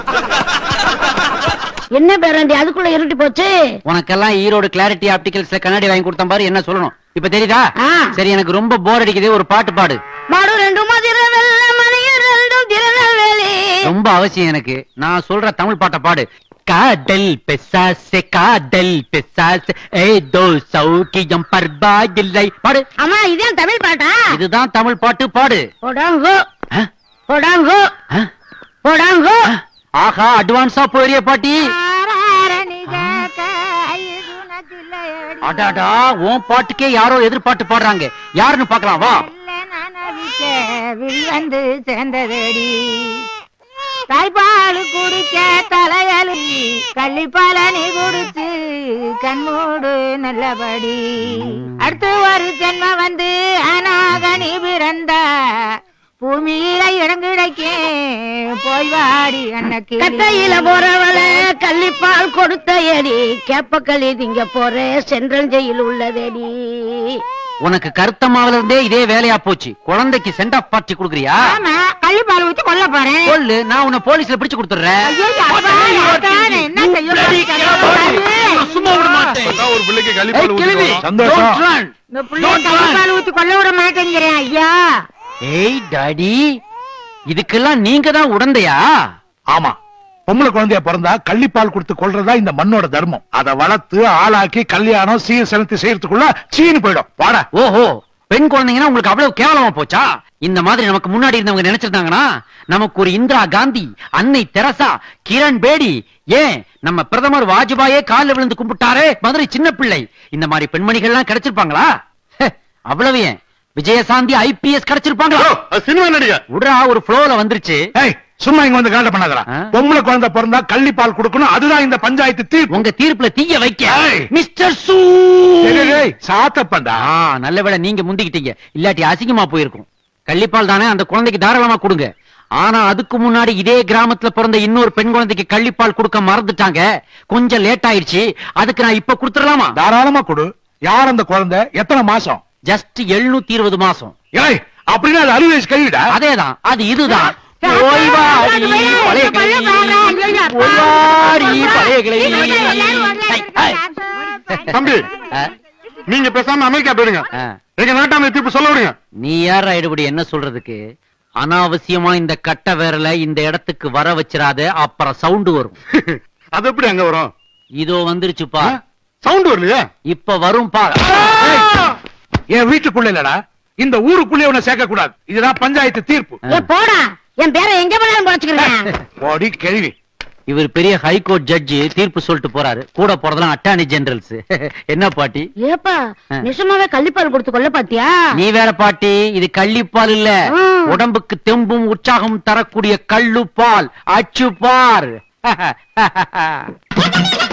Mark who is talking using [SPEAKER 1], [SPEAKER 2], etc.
[SPEAKER 1] என்ன பேராண்டி அதுக்குள்ள இருட்டி போச்சு?
[SPEAKER 2] உனக்கெல்லாம் ஈரோடு கிளாரிட்டி ஆப்டிகல்ஸ்ல கண்ணாடி வாங்கி கொடுத்த பாரு, என்ன சொல்லணும் இப்ப தெரியுதா? சரி, எனக்கு ரொம்ப போர் அடிக்குது, ஒரு பாட்டு பாடு.
[SPEAKER 1] மாடு ரெண்டு
[SPEAKER 2] ரொம்ப அவசியம் எனக்கு. நான் சொல்ற தமிழ் பாட்டை பாடு. காதல் பெசாசே காதல் பெசாசே ஏதோ சௌக்கியம் பர்பா இல்லை பாடு.
[SPEAKER 1] அம்மா இதுதான் தமிழ் பாட்டா?
[SPEAKER 2] இதுதான் தமிழ் பாட்டு, பாடு.
[SPEAKER 1] போடாங்கோ போடாங்கோ போடாங்கோ.
[SPEAKER 2] ஆஹா, அட்வான்ஸா போறிய பாட்டி. அடாடா, உன் பாட்டுக்கே யாரோ எதிர்பார்த்து பாடுறாங்க. யாருன்னு பாக்கலாம் வா.
[SPEAKER 1] வந்து சேர்ந்ததடி தாய்ப்பால் குடிக்க தலையலி கள்ளிப்பாலனி குடிச்சு கண்மூடு நல்லபடி. அடுத்து ஒரு ஜென்ம வந்து அநாகனி பிறந்த பூமியில இடம் கிடைக்க போய் வாடி அன்னைக்கு. கட்டையில போறவள கள்ளிப்பால் கொடுத்த ஏடி கேப்பக்களி திங்க போற சென்றஞ்சையில் உள்ளதேடி.
[SPEAKER 2] உனக்கு கருத்தமாவில இருந்தே இதே வேலையா போச்சு. குழந்தைக்கு சென்ட் ஆஃப் பார்ட்டி குடுக்குறியா?
[SPEAKER 1] கள்ளிப்பால் ஊத்தி கொல்ல போறேன்.
[SPEAKER 2] சொல்லு, நான் உன்னை போலீஸ்ல பிடிச்சு கொடுத்துறேன். சும்மா விட மாட்டேன்.
[SPEAKER 3] ஒரு பிள்ளைக்கு கள்ளிப்பால்
[SPEAKER 1] ஊத்தி கொல்ல விட மாட்டேங்கிறேன் ஐயா.
[SPEAKER 2] ஏய் டாடி, இதுக்கெல்லாம் நீங்க தான் உடந்தையா?
[SPEAKER 3] ஆமா, பொம்பளை குழந்தைய பிறந்தா கள்ளிப்பால் கொடுத்து கொள்றதா இந்த மண்ணோட தர்மம். அதை வளர்த்து ஆளாக்கி கல்யாணம் சீர் செலுத்தி செய்யறதுக்குள்ள சீனு போயிடும். வாடா.
[SPEAKER 2] ஓஹோ, பெண் குழந்தைங்கன்னா உங்களுக்கு அவ்வளவு கேவலமா போச்சா? இந்த மாதிரி நமக்கு முன்னாடி இருந்தவங்க நினைச்சிருந்தாங்கன்னா நமக்கு ஒரு இந்திரா காந்தி, அன்னை தெரசா, கிரண் பேடி, ஏன் நம்ம பிரதமர் வாஜ்பாயே காலில் விழுந்து கும்பிட்டாரே மதுரை சின்ன பிள்ளை, இந்த மாதிரி பெண்மணிகள் எல்லாம் கிடைச்சிருப்பாங்களா? அவ்வளவு ஏன் விஜயசாந்தி ஐபிஎஸ் கிடைச்சிருப்பாங்களா?
[SPEAKER 3] சினிமா நடிகர்
[SPEAKER 2] உடா ஒரு ஃப்ளோல வந்துருச்சு.
[SPEAKER 3] சும்மா இங்க வந்து காண்ட பண்ணாதடா. பொம்பளை குழந்தை பிறந்தா கள்ளிப்பால் கொடுக்கணும், அதுதான் இந்த பஞ்சாயத்து தீர்ப்பு.
[SPEAKER 2] உங்க தீர்ப்புல தீய வைக்க மிஸ்டர் சூ
[SPEAKER 3] சாத்தப்பண்டா.
[SPEAKER 2] நல்ல வேளை நீங்க முந்திக்கிட்டீங்க, இல்லாட்டி அசிங்கமா போயிருக்கும். கள்ளிப்பால் தானே, அந்த குழந்தைக்கு தாராளமா கொடுங்க. ஆனா அதுக்கு முன்னாடி இதே கிராமத்துல பிறந்த இன்னொரு பெண் குழந்தைக்கு கள்ளிப்பால் கொடுக்க மறந்துட்டாங்க. கொஞ்சம் லேட் ஆயிடுச்சு. அதுக்கு நான் இப்ப கொடுத்துடலாமா?
[SPEAKER 3] தாராளமா கொடு. யார் அந்த குழந்தை? எத்தனை மாசம்?
[SPEAKER 2] ஜஸ்ட் 720 மாசம்.
[SPEAKER 3] அப்படின்னா அது 60 வயசு கழிவிடா.
[SPEAKER 2] அதேதான், அது இதுதான்.
[SPEAKER 3] தம்பி, நீங்க பேசாம அமெரிக்கா போயிடுங்க. எங்க நாட்டாம தீர்ப்பு சொல்ல விடுங்க.
[SPEAKER 2] நீ யாரா எடுபடி என்ன சொல்றதுக்கு? அனாவசியமா இந்த கட்ட வேறல இந்த இடத்துக்கு வர வச்சிராத, அப்புறம் சவுண்ட் வரும்.
[SPEAKER 3] அது எப்படி அங்க வரும்?
[SPEAKER 2] இதோ வந்துருச்சுப்பா.
[SPEAKER 3] சவுண்ட் வரலையா?
[SPEAKER 2] இப்ப வரும் பா.
[SPEAKER 3] என் வீட்டுக்குள்ள இல்லடா, இந்த ஊருக்குள்ளே உன்னை சேர்க்க கூடாது. இதுதான் பஞ்சாயத்து தீர்ப்பு.
[SPEAKER 1] போடா, என் பேரை எங்க போனாலும் போச்சுக்கிறேன்.
[SPEAKER 3] போடி கேள்வி.
[SPEAKER 2] இவர் பெரிய ஹைகோர்ட் ஜட்ஜி, தீர்ப்பு சொல்லிட்டு போறாரு. கூட போறதெல்லாம் அட்டார்னி ஜெனரல்ஸ். என்ன பாட்டி?
[SPEAKER 1] ஏப்பா, நிஜமாவே கள்ளிப்பால் கொடுத்து கொல்ல பாத்தியா?
[SPEAKER 2] நீ வேற பாட்டி, இது கள்ளிப்பால் இல்ல, உடம்புக்கு தெம்பும் உற்சாகம் தரக்கூடிய கள்ளுப்பால். அச்சு பார்.